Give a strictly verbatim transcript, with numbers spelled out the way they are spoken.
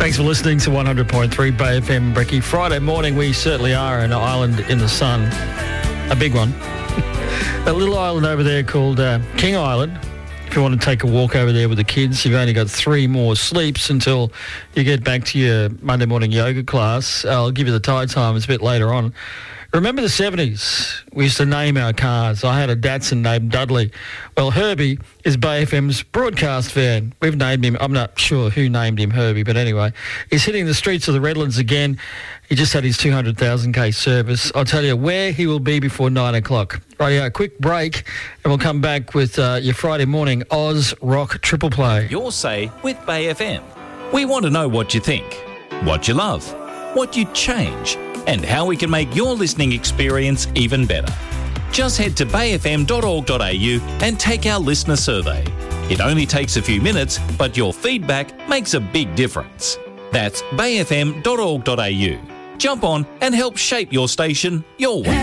Thanks for listening to one hundred point three Bay F M, Brecky. Friday morning, we certainly are an island in the sun. A big one. A little island over there called uh, King Island. If you want to take a walk over there with the kids, you've only got three more sleeps until you get back to your Monday morning yoga class. I'll give you the tide time. It's a bit later on. Remember the seventies? We used to name our cars. I had a Datsun named Dudley. Well, Herbie is Bay F M's broadcast van. We've named him. I'm not sure who named him Herbie, but anyway, he's hitting the streets of the Redlands again. He just had his two hundred thousand K service. I'll tell you where he will be before nine o'clock. Rightio, a quick break, and we'll come back with uh, your Friday morning Oz Rock Triple Play. Your say with Bay F M. We want to know what you think, what you love, what you'd change, and how we can make your listening experience even better. Just head to bay f m dot org dot a u and take our listener survey. It only takes a few minutes, but your feedback makes a big difference. That's bay f m dot org dot a u. Jump on and help shape your station your way.